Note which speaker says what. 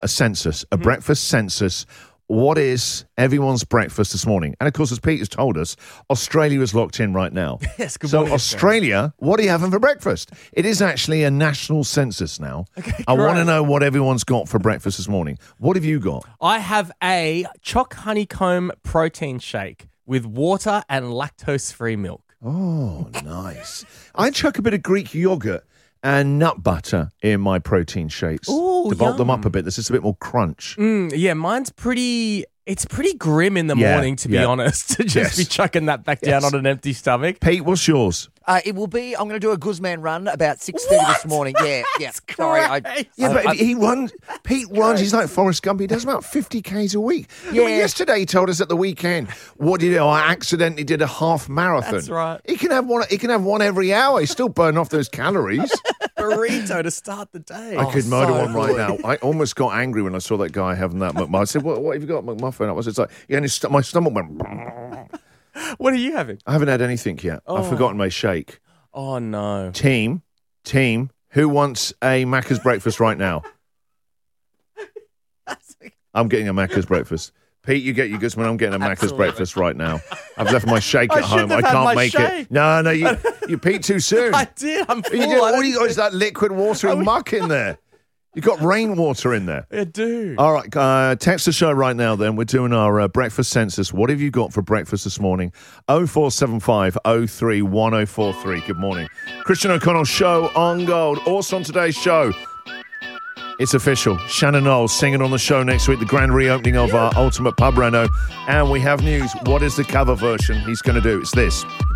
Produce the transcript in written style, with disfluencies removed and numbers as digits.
Speaker 1: a census, a breakfast census. What is everyone's breakfast this morning? And, of course, as Peter's told us, Australia is locked in right now.
Speaker 2: Yes, good
Speaker 1: so,
Speaker 2: morning,
Speaker 1: Australia, what are you having for breakfast? It is actually a national census now.
Speaker 2: Okay,
Speaker 1: I want to
Speaker 2: great.
Speaker 1: know what everyone's got for breakfast this morning. What have you got?
Speaker 2: I have a choc honeycomb protein shake with water and lactose-free milk.
Speaker 1: Oh, nice. I chuck a bit of Greek yogurt and nut butter in my protein shakes
Speaker 2: Ooh,
Speaker 1: to bulk them up
Speaker 2: yum.
Speaker 1: a bit. There's just a bit more crunch.
Speaker 2: Yeah, mine's pretty... It's pretty grim in the morning, to be honest, to just be chucking that back down on an empty stomach.
Speaker 1: Pete, what's yours?
Speaker 3: It will be, I'm going to do a Guzman run about 6:30 this morning. Yeah. Sorry.
Speaker 1: Pete runs, he's like Forrest Gump. He does about 50 Ks a week. Yeah. Well, yesterday he told us at the weekend, I accidentally did a half marathon.
Speaker 2: That's right.
Speaker 1: He can have one every hour. He's still burning off those calories.
Speaker 2: Burrito to start the day.
Speaker 1: I could murder one right now. I almost got angry when I saw that guy having that McMuffin. I said, what have you got, McMuffin? I was just like, my stomach went...
Speaker 2: What are you having?
Speaker 1: I haven't had anything yet. I've forgotten my shake.
Speaker 2: Oh, no.
Speaker 1: Team, who wants a Macca's breakfast right now? I'm getting a Macca's breakfast. Pete, you get your Guzman. I'm getting a Macca's breakfast right now. I've left my shake at home. I can't make it. No, you peed too soon.
Speaker 2: I did. I'm full.
Speaker 1: All you got is that liquid water and muck in there. You've got rainwater in there.
Speaker 2: I do.
Speaker 1: All right, text the show right now then. We're doing our breakfast census. What have you got for breakfast this morning? 0475 03 1043. Good morning. Christian O'Connell show on Gold. Also on today's show, it's official. Shannon Knowles singing on the show next week, the grand reopening of our Ultimate Pub Reno. And we have news. What is the cover version he's going to do? It's this.